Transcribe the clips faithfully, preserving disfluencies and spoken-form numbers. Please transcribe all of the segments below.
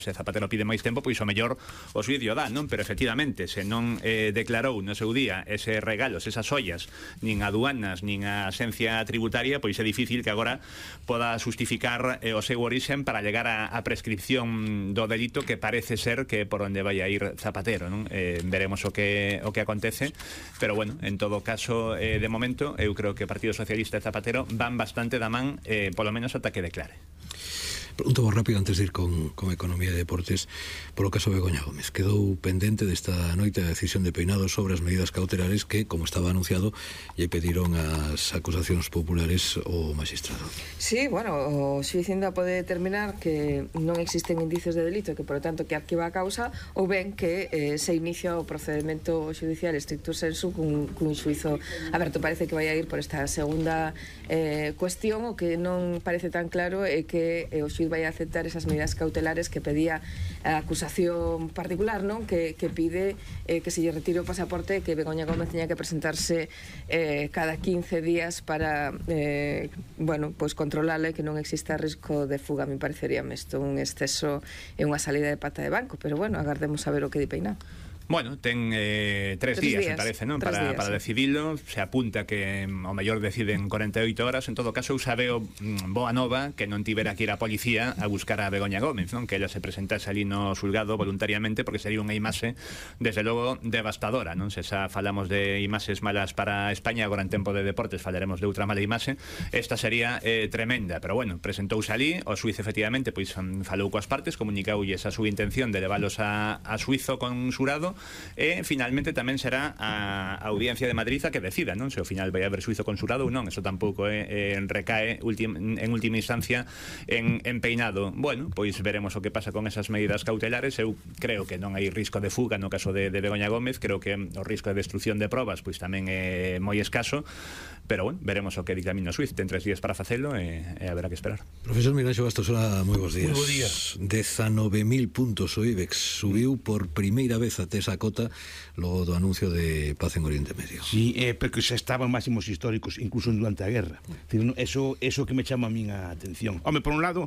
se Zapatero pide máis tempo, pois o mellor o xuicio dá, non? Pero efectivamente, se non eh, declarou no seu día ese regalos, esas ollas, nin a aduanas, nin a Axencia Tributaria, pois é difícil que agora poda justificar eh, o seu orixen para llegar a, a prescripción do delito, que parece ser que por onde vai a ir Zapatero, non? Eh, veremos o que o que acontece, pero bueno, en todo caso, eh, de momento, eu creo que o Partido Socialista e Zapatero van bastante da man, eh, polo menos ata que declare. Pregunto vos rápido antes de ir con, con Economía e Deportes polo caso Begoña Gómez. Quedou pendente desta noite a decisión de Peinado sobre as medidas cautelares que, como estaba anunciado, lle pediron as acusacións populares ao magistrado. Sí, bueno, o xuíz ainda pode determinar que non existen indicios de delito, que, por lo tanto, que arquiva a causa, ou ben que eh, se inicia o procedimento judicial estricto sensu cun, cun xuizo aberto. Parece que vai a ir por esta segunda eh, cuestión. O que non parece tan claro é que eh, o xuíz vai a aceptar esas medidas cautelares que pedía a acusación particular, non? Que, que pide eh, que se lle retire o pasaporte, que Begoña Gómez teña que presentarse eh, cada quince días para eh, bueno, pois controlale, que non exista risco de fuga. Me parecería isto un exceso e unha salida de pata de banco, pero bueno, agardemos a ver o que di Peinado. Bueno, ten eh, tres, tres días, días, me parece, non? Para, días, para sí. decidirlo. Se apunta que ao mellor deciden cuarenta e oito horas. En todo caso, eu sabeo mm, boa nova que non tivera que ir a policía a buscar a Begoña Gómez, non? Que ella se presentase ali no xulgado voluntariamente, porque sería unha imaxe, desde logo, devastadora, non? Se xa falamos de imaxes malas para España, agora en tempo de deportes falaremos de outra mala imaxe. Esta sería eh, tremenda, pero bueno, presentouse ali, o xuiz efectivamente pois falou coas partes, comunicoulles a súa intención de leválos a, a xuizo con xurado, e finalmente tamén será a Audiencia de Madrid a que decida, non? Se ao final vai haber xuizo consulado ou non. Eso tampouco eh, eh, recae ultim, en última instancia en, en Peinado. Bueno, pois veremos o que pasa con esas medidas cautelares. Eu creo que non hai risco de fuga no caso de, de Begoña Gómez. Creo que o risco de destrucción de probas pois tamén é moi escaso, pero bueno, veremos o que dictamina o xuiz. Ten tres días para facelo e, e haberá que esperar. Profesor Miranxo Bastos, hola, moi bons días. Moi bons días. dezanove mil puntos o IBEX subiu por primeira vez até esa cota logo do anuncio de paz en Oriente Medio. Sí, eh, porque xa estaban máximos históricos incluso durante a guerra. Eso, eso que me chama a min a atención. Home, por un lado,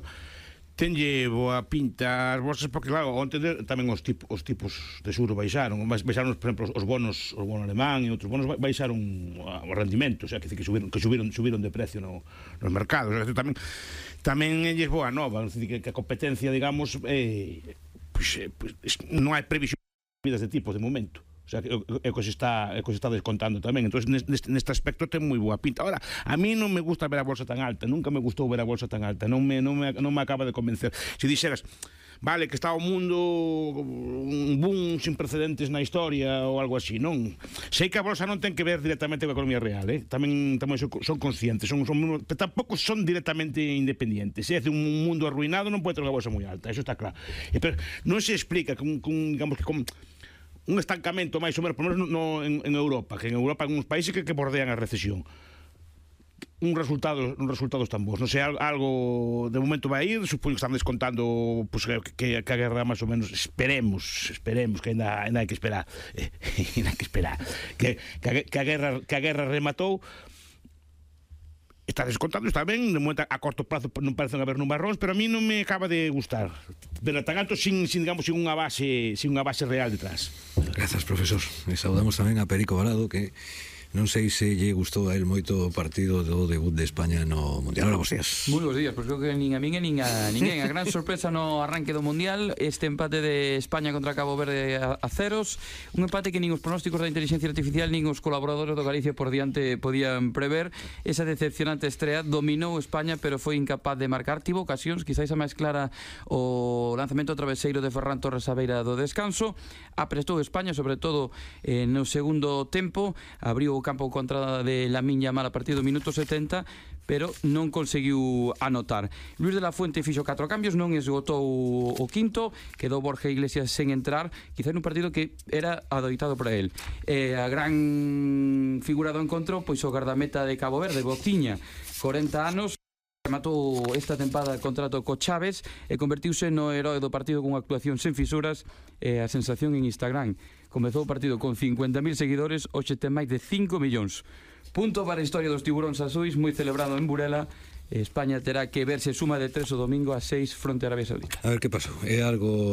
tenlle boa pinta as bolsas, porque claro, onte tamén os, tip, os tipos de xuro baixaron, baixaron, por exemplo, os bonos, o bono alemán e outros bonos baixaron o rendimento, o sea, que, que subiron, que subiron, subiron de precio no, nos mercados. O sea, tamén tamén é boa nova, que, que a competencia, digamos, eh, pues, eh, pues, non hai previsión de tipos de momento. O sea, é o que se está, é o que se está descontando tamén. Entón, neste, neste aspecto ten moi boa pinta. Ahora, a mí non me gusta ver a bolsa tan alta, nunca me gustou ver a bolsa tan alta, non me, non me, non me acaba de convencer. Se dixeras, vale, que está o mundo un boom sin precedentes na historia ou algo así, non? Sei que a bolsa non ten que ver directamente coa economía real, eh? Tamén, tamén son, son conscientes, son, son, pero tampouco son directamente independientes. Se é un mundo arruinado non pode ter unha bolsa moi alta, eso está claro. E, pero non se explica con, con digamos que con un estancamento máis ou menos, por menos no, en, en Europa, que en Europa hai uns países que, que bordean a recesión. Un resultado, un resultados tan bons. Non sei, algo de momento vai ir, supoño que están descontando pues, que, que, que a guerra máis ou menos, esperemos, esperemos que ainda, ainda hai que esperar, eh, ainda hai que esperar, que, que, a, que, a guerra, que a guerra rematou. Está descontando, está ben, de momento a corto prazo non parecen haber nubarróns, pero a mí non me acaba de gustar ver tan alto sin, sin digamos, sin unha base, sin unha base real detrás. Grazas, profesor. E saudamos tamén a Perico Balado, que non sei se lle gustou a él moito o partido do debut de España no Mundial. Hola, bons días. Moi bons días, pois creo que nin a min e nin a ninguén. A gran sorpresa no arranque do Mundial, este empate de España contra Cabo Verde a, a ceros, un empate que nin os pronósticos da inteligencia artificial nin os colaboradores do Galicia por diante podían prever. Esa decepcionante estrea dominou España, pero foi incapaz de marcar. Tivo ocasións, quizáis a máis clara o lanzamento traveseiro de Ferran Torres á beira do descanso. Aprestou España, sobre todo eh, no segundo tempo, abriu o campo contra de Lamine Yamal a partir do minuto setenta, pero non conseguiu anotar. Luis de la Fuente fixo catro cambios, non esgotou o quinto, quedou Borja Iglesias sen entrar, quizá nun partido que era adoitado para él. Eh, a gran figura do encontro, pois o gardameta de Cabo Verde, Bociña, corenta anos, rematou esta tempada contrato co Chaves e convertiuse no heroe do partido con actuación sen fisuras e a sensación en Instagram. Comezou o partido con cincuenta mil seguidores, hoxe ten máis de cinco millóns. Punto para a historia dos tiburóns azuis, moi celebrado en Burela, España terá que verse suma de tres o domingo a seis fronte a Arabia Saudita. A ver que pasou, é algo